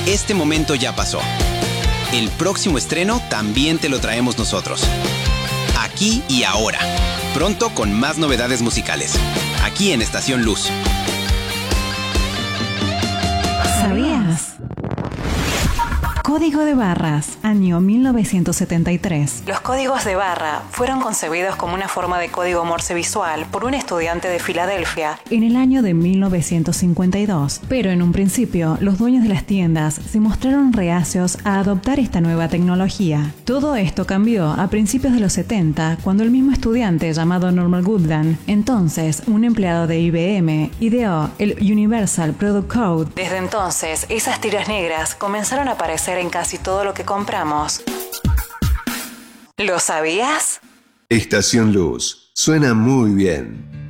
Este momento ya pasó. El próximo estreno también te lo traemos nosotros. Aquí y ahora. Pronto con más novedades musicales. Aquí en Estación Luz. ¿Sabías? Código de barras, año 1973. Los códigos de barra fueron concebidos como una forma de código Morse visual por un estudiante de Filadelfia en el año de 1952. Pero en un principio, los dueños de las tiendas se mostraron reacios a adoptar esta nueva tecnología. Todo esto cambió a principios de los 70, cuando el mismo estudiante llamado Norman Goodland, entonces un empleado de IBM, ideó el Universal Product Code. Desde entonces, esas tiras negras comenzaron a aparecer en casi todo lo que compramos. ¿Lo sabías? Estación Luz. Suena muy bien.